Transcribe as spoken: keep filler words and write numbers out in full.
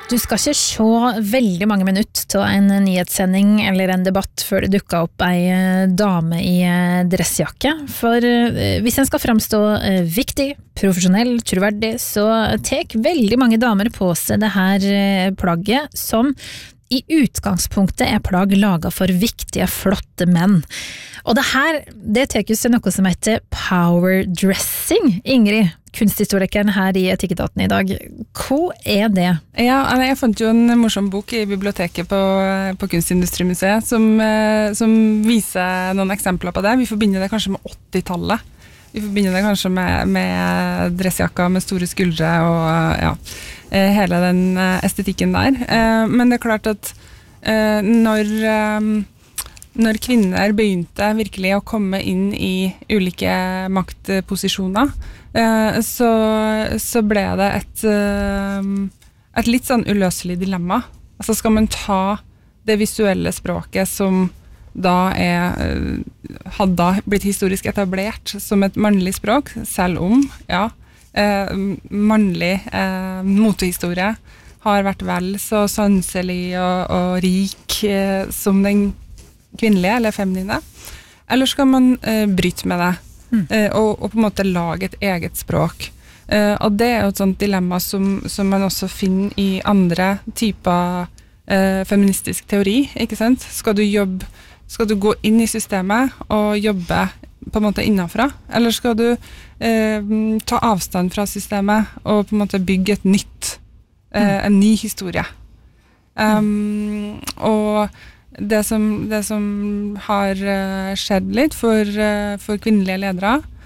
Du skal ikke se veldig mange minutter til en nyhetssending eller en debatt før det dukker opp ei dame i dressjakke, for hvis en skal fremstå viktig, profesjonell, troverdig, så tek veldig mange damer på seg det her plagget som i utgangspunktet er plagg laget for viktige, flotte menn. Og det her, det teker seg noe som heter power dressing. Ingrid, kunsthistorikeren her i Etikketaten i dag, hva er det? Ja, jeg fant jo en morsom bok i biblioteket på, på Kunstindustrimuseet som, som viser noen eksempler på det. Vi forbinder det kanskje med åttitallet. Vi forbinder det kanskje med, med dressjakka med store skuldre og ja, hele den estetikken der. Men det er klart at når, når kvinner begynte virkelig å komme inn i ulike maktposisjoner, så, så ble det et, et litt sånn uløselig dilemma. Altså skal man ta det visuelle språket som da er, hadde blitt historisk etablert som et mannlig språk, selv om, ja, eh, mannlig eh, motehistorie har vært vel så sanselig og, og rik eh, som den kvinnelige eller feminine. Eller skal man eh, bryte med det mm. eh, og, og på en måte lage et eget språk. Eh, og det er jo et sånt dilemma som, som man også finner i andre typer eh, feministisk teori, ikke sant? Skal du jobbe Skal du gå inn i systemet og jobbe på en måte innenfra? Eller skal du eh, ta avstand fra systemet og på en måte bygge et nytt, eh, en ny historie? Um, og det som, det som har skjedd litt for, for kvinnelige ledere,